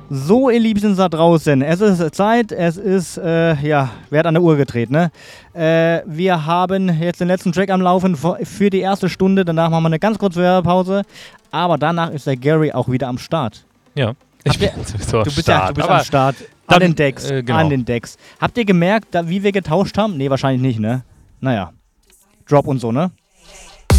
So, ihr Liebsten da draußen, es ist Zeit, wer hat an der Uhr gedreht, ne? Wir haben jetzt den letzten Track am Laufen für die erste Stunde, danach machen wir eine ganz kurze Werbepause, aber danach ist der Gary auch wieder am Start. Ja, ich bin sowieso Du bist am Start, an den Decks, genau. an den Decks. Habt ihr gemerkt, wie wir getauscht haben? Nee, wahrscheinlich nicht, ne? Naja, Drop und so, ne?